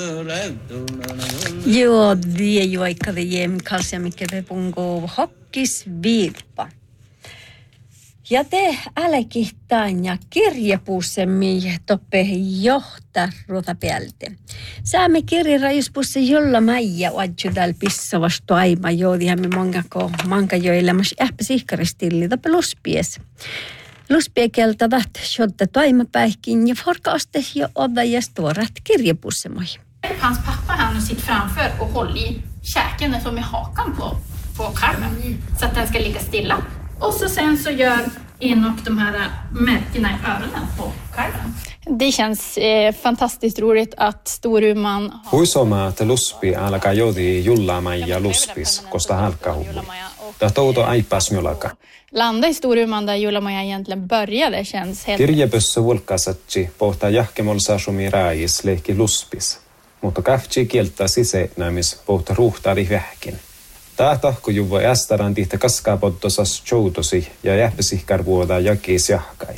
Joo, det juoikka det jem kalsia mikä pungo hokkis virpa. Ja te älkihtaan ja kirjapuussemmin toppe johtaa ruota päältä. Saamme kirjarajuspusse jolla maija oadju täällä pissavasta aima joodihan me manka joilemas äppä sihkaristilli toppe luspies. Luspiekelta tahti shodda toimapäihkin ja forkaastes jo odda ja stuorat kirjapussemoja. Hans pappa han sitter framför och håller i käken som med hakan på karmen så att den ska ligga stilla. Och så sen så gör Enoch de här märkena i öronen på karmen. Det känns fantastiskt roligt att Storuman... Huisoma, että luspi alkaa jodi jullaamaan ja luspis, kosta halkahullu. Tahto aipas mjolaka. Landa i Storuman där Jullamaja egentligen började känns helt... Kirjepössä vulkasatsi pohtaa jahkemolsasumi raajis lehki luspis. Mutta käftsi kieltää sisenämis pohtaa ruhtaari vähkin. Tahko juvo ästäran tihtä kaskaapottosas joutosi ja jähpesihkarvuoda jakis jahkai.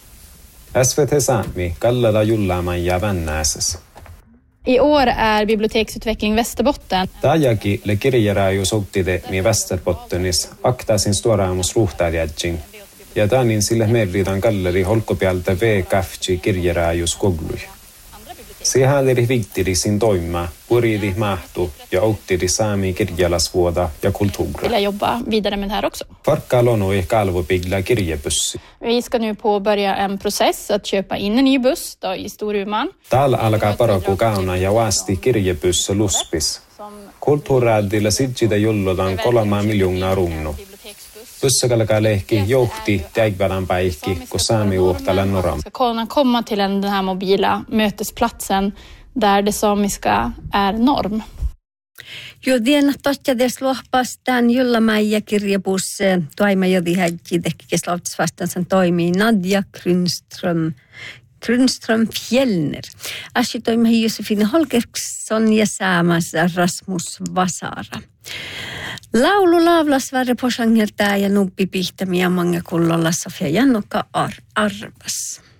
SVT Sámi kallada jullaamaan ja vännääsessä. I år är biblioteksutveckling Västerbotten. Tajaki le kirjaraajus ottide mi Västerbottenis aktaasin stuoraamus ruhtaariadjin. Ja taanin sille merridan kalleri holkopialta V-käftsi kirjaraajus koglui. Siihen viittidi sin toimaa, puridi mahtu ja ottidi saami kirjalasvuoda ja kulttuuri. Vill jag jobba vidare med det här också. Farkkalonu i kalvopigla kirjepussi. Vi ska nu påbörja en process att köpa in en ny buss då, i Storuman. Täällä alkaa paraku kauna ja vaasti kirjepussa luspis. Kulttuuraadilla sitsitä jollotaan 3 miljoonaa runnu. Bussakalakaan lehki johti täikvärän päihki, kun saami uhtala noram. Ska komma till den här mobila mötesplatsen där det samiska är norm. Jo tiedän, että tässä luohpastaan Jullamaija kirjapusse toima jodi hädji tekkikes lautasvastansan toimii Nadja Grünström Fjellner. Assi toimi Josefine Holgersson ja saamas Rasmus Vasara. Laulu laavlas värre posangertää ja nuppi pihtämiä manga kullolla Sofia Jannukka arvas.